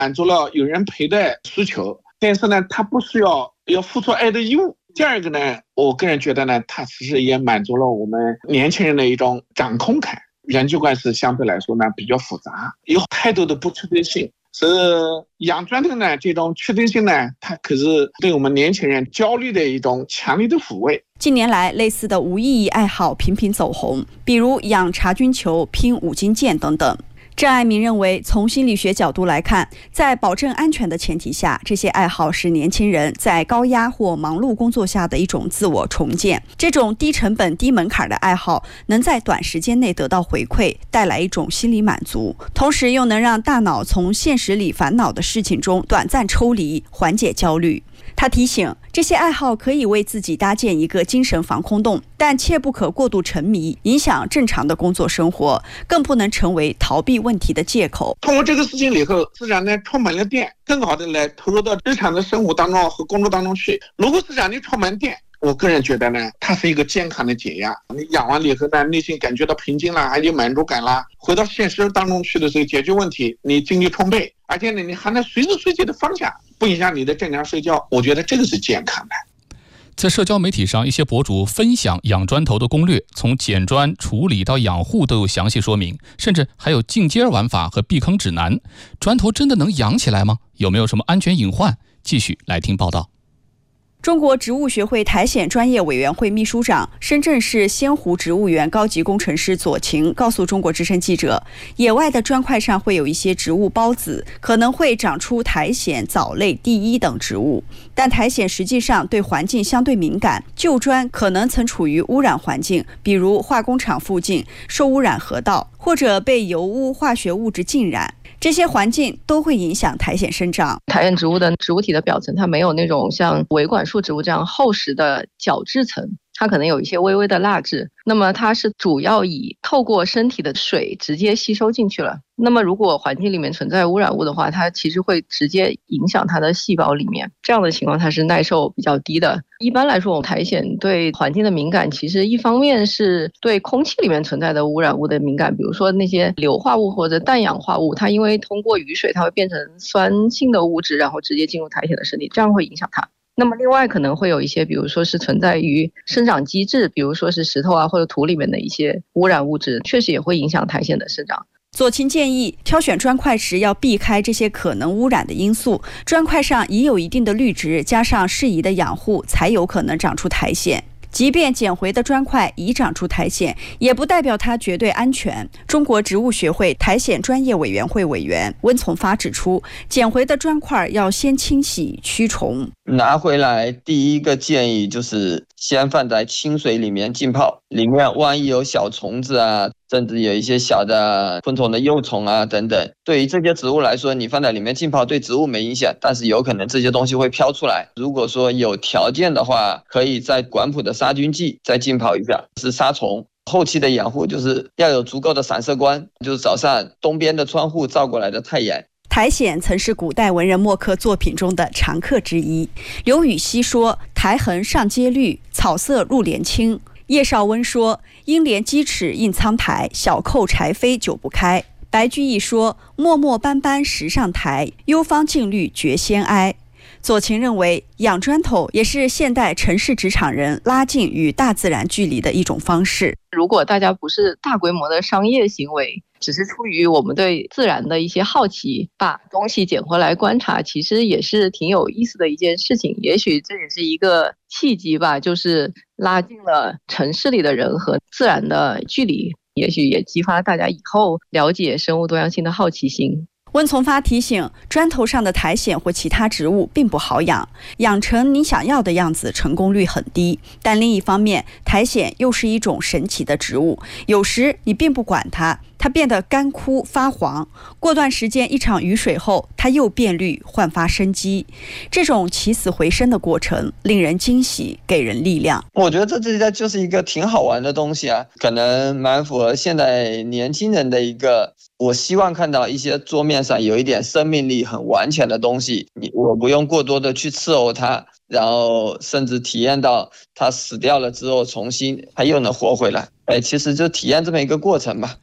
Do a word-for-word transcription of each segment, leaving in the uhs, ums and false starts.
满足了有人陪的需求，但是呢，它不需要要付出爱的义务。第二个呢，我个人觉得呢，它其实也满足了我们年轻人的一种掌控感。人际关系相对来说呢比较复杂，有太多的不确定性。是养砖头呢，这种确定性呢，它可是对我们年轻人焦虑的一种强烈的抚慰。 近年来，类似的无意义爱好频频走红，比如养茶菌球、拼五金件等等。郑爱民认为，从心理学角度来看，在保证安全的前提下，这些爱好是年轻人在高压或忙碌工作下的一种自我重建。这种低成本、低门槛的爱好，能在短时间内得到回馈，带来一种心理满足，同时又能让大脑从现实里烦恼的事情中短暂抽离，缓解焦虑。他提醒，这些爱好可以为自己搭建一个精神防空洞，但切不可过度沉迷，影响正常的工作生活，更不能成为逃避问题的借口。 通过这个事情以后，自然呢充满了电，更好的来投入到日常的生活当中和工作当中去。如果是让你充满电，我个人觉得呢，它是一个健康的解压。你养完了以后呢，内心感觉到平静啦，还有满足感啦，回到现实当中去的时候解决问题，你精力充沛，而且呢，你还能随时随地的放下，不影响你的正常睡觉。我觉得这个是健康的。 在社交媒体上，一些博主分享养砖头的攻略，从捡砖、处理到养护都有详细说明，甚至还有进阶玩法和避坑指南。砖头真的能养起来吗？有没有什么安全隐患？继续来听报道。 中国植物学会苔藓专业委员会秘书长、深圳市仙湖植物园高级工程师左晴告诉中国之声记者，野外的砖块上会有一些植物孢子，可能会长出苔藓、藻类、地衣等植物，但苔藓实际上对环境相对敏感，旧砖可能曾处于污染环境，比如化工厂附近、受污染河道，或者被油污、化学物质浸染。这些环境都会影响苔藓生长。 苔藓植物的植物体的表层，它没有那种像维管束植物这样厚实的角质层，它可能有一些微微的蜡质。那么它是主要以透过身体的水直接吸收进去了。那么如果环境里面存在污染物的话，它其实会直接影响它的细胞里面，这样的情况它是耐受比较低的。一般来说，我们苔藓对环境的敏感，其实一方面是对空气里面存在的污染物的敏感，比如说那些硫化物或者氮氧化物，它因为通过雨水它会变成酸性的物质，然后直接进入苔藓的身体，这样会影响它。那么另外可能会有一些，比如说是存在于生长机制，比如说是石头啊或者土里面的一些污染物质，确实也会影响苔藓的生长。 左晴建议，挑选砖块时要避开这些可能污染的因素，砖块上已有一定的绿植，加上适宜的养护，才有可能长出苔藓。即便捡回的砖块已长出苔藓，也不代表它绝对安全。中国植物学会苔藓专业委员会委员温从发指出，捡回的砖块要先清洗驱虫。 拿回来第一个建议就是先放在清水里面浸泡，里面万一有小虫子啊，甚至有一些小的昆虫的幼虫啊等等，对于这些植物来说，你放在里面浸泡对植物没影响，但是有可能这些东西会飘出来。如果说有条件的话，可以在管谱的杀菌剂再浸泡一下，是杀虫。后期的养护就是要有足够的散射光，就是早上东边的窗户照过来的太阳。 苔藓曾是古代文人墨客作品中的常客之一。刘禹锡说，苔痕上阶绿，草色入帘青。叶绍温说，应怜鸡齿印苍苔，小扣柴扉久不开。白居易说，漠漠斑斑石上苔，幽芳净绿觉先哀。左晴认为，养砖头也是现代城市职场人拉近与大自然距离的一种方式。 如果大家不是大规模的商业行为，只是出于我们对自然的一些好奇，把东西捡回来观察，其实也是挺有意思的一件事情。也许这也是一个契机吧，就是拉近了城市里的人和自然的距离，也许也激发大家以后了解生物多样性的好奇心。 温从发提醒，砖头上的苔藓或其他植物并不好养，养成你想要的样子成功率很低。但另一方面，苔藓又是一种神奇的植物，有时你并不管它，它变得干枯发黄，过段时间一场雨水后，它又变绿焕发生机。这种起死回生的过程令人惊喜，给人力量。 我觉得这这就是一个挺好玩的东西啊，可能蛮符合现在年轻人的一个，我希望看到一些桌面上有一点生命力很完全的东西，你我不用过多的去伺候它，然后甚至体验到它死掉了之后重新它又能活回来。哎，其实就体验这么一个过程吧。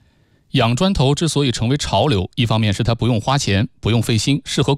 养砖头之所以成为潮流，一方面是它不用花钱、不用费心，适合